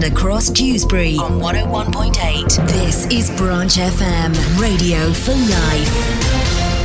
and across Dewsbury on 101.8. This is Branch FM, radio for life.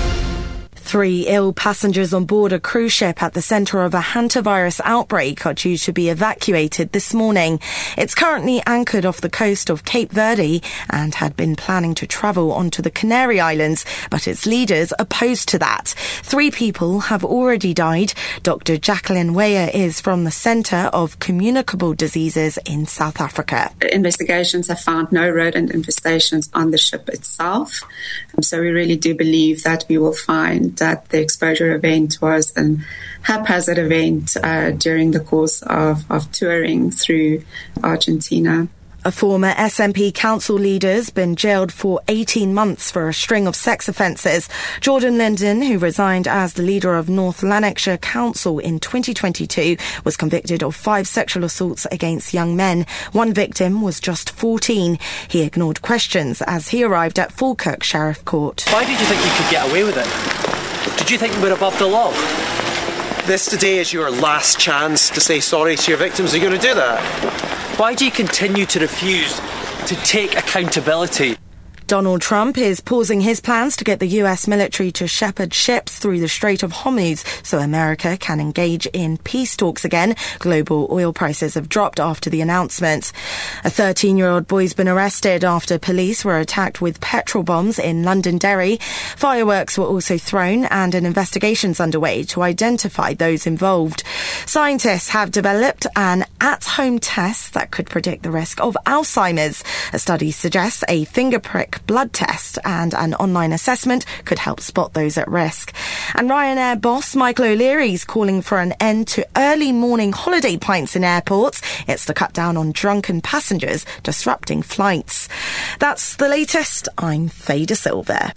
3 ill passengers on board a cruise ship at the centre of a hantavirus outbreak are due to be evacuated this morning. It's currently anchored off the coast of Cape Verde and had been planning to travel onto the Canary Islands, but its leaders opposed to that. 3 people have already died. Dr. Jacqueline Weyer is from the Centre of Communicable Diseases in South Africa. Investigations have found no rodent infestations on the ship itself. So we really do believe that we will find that the exposure event was an haphazard event during the course of touring through Argentina. A former SNP council leader's been jailed for 18 months for a string of sex offences. Jordan Linden, who resigned as the leader of North Lanarkshire Council in 2022, was convicted of 5 sexual assaults against young men. One victim was just 14. He ignored questions as he arrived at Falkirk Sheriff Court. Why did you think you could get away with it? Did you think you were above the law? This today is your last chance to say sorry to your victims. Are you going to do that? Why do you continue to refuse to take accountability? Donald Trump is pausing his plans to get the US military to shepherd ships through the Strait of Hormuz so America can engage in peace talks again. Global oil prices have dropped after the announcement. A 13-year-old boy's been arrested after police were attacked with petrol bombs in Londonderry. Fireworks were also thrown and an investigation's underway to identify those involved. Scientists have developed an at-home test that could predict the risk of Alzheimer's. A study suggests a finger prick blood test and an online assessment could help spot those at risk. And Ryanair boss Michael O'Leary is calling for an end to early morning holiday pints in airports. It's to cut down on drunken passengers disrupting flights. That's the latest. I'm Faye De Silva.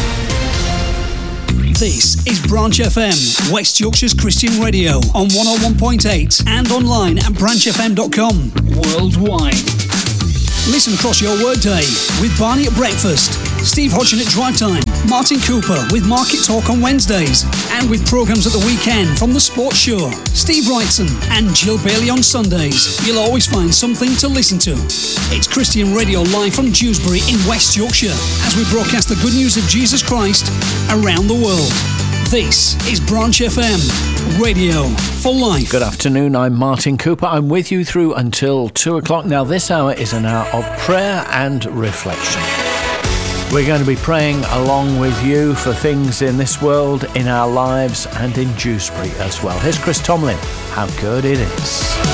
This is Branch FM, West Yorkshire's Christian radio on 101.8 and online at branchfm.com. Worldwide. Listen across your workday with Barney at breakfast, Steve Hodgson at drive time, Martin Cooper with Market Talk on Wednesdays, and with programmes at the weekend from The Sports Show, Steve Wrightson and Jill Bailey on Sundays. You'll always find something to listen to. It's Christian Radio live from Dewsbury in West Yorkshire as we broadcast the good news of Jesus Christ around the world. This is Branch FM, radio for life. Good afternoon, I'm Martin Cooper. I'm with you through until 2 o'clock. Now, this hour is an hour of prayer and reflection. We're going to be praying along with you for things in this world, in our lives, and in Dewsbury as well. Here's Chris Tomlin, How Good It Is.